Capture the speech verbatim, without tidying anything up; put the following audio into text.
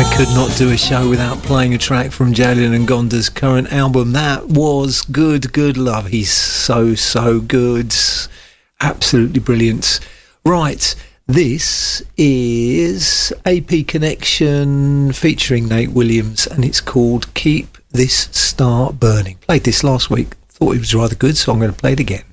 I could not do a show without playing a track from Jalen Ngonda's current album. That was Good, Good Love. He's so, so good. Absolutely brilliant. Right, this is A P Connection featuring Nate Williams, and it's called Keep This Star Burning. Played this last week. Thought it was rather good, so I'm going to play it again.